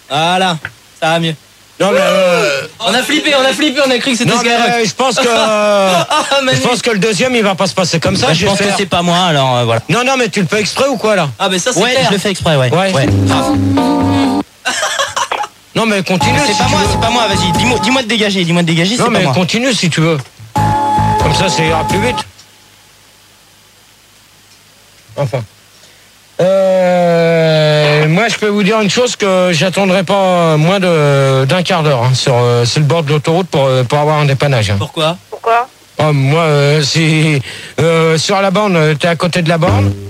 Voilà, ça va mieux. Non mais On a flippé, on a cru que c'était non mais je pense que je pense que le deuxième il va pas se passer comme ça. Bah, je pense que c'est pas moi, alors voilà. Non mais tu le fais exprès ou quoi là? Ah mais ça c'est Ouais, clair. je le fais exprès, ouais. Non mais continue. C'est si pas tu moi, veux. c'est pas moi, vas-y, dis-moi de dégager, c'est Non pas mais moi. continue si tu veux. Comme ça ira plus vite. Enfin. Moi je peux vous dire une chose que j'attendrai pas moins d'un quart d'heure hein, sur le bord de l'autoroute pour avoir un dépannage. Hein. Pourquoi? Pourquoi? Moi si sur la borne, t'es à côté de la borne.